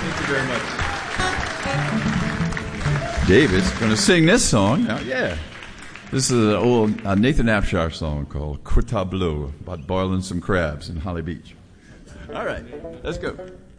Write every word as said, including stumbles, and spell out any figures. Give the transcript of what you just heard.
Thank you very much. David's going to sing this song. Now, yeah. This is an old uh, Nathan Abshire song called Quit Tableau, about boiling some crabs in Holly Beach. All right, let's go.